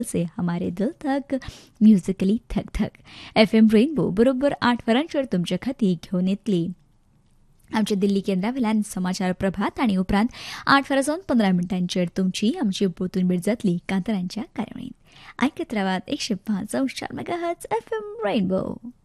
से हमारे दिल तक म्युझिकली थक थक. FM रेनबो बरोबर 8 वरांचेर तुमचे खातीर घेवन येतली आमच्या दिल्ली केंद्रावेल्यान समाचार प्रभात आणि उपरांत 8:15 तुमची आमची बोतून भेट जातली कांतारांच्या कार्यावळींत. ऐकत रावात 105.4 मेगाहर्ट्झ FM रेनबो.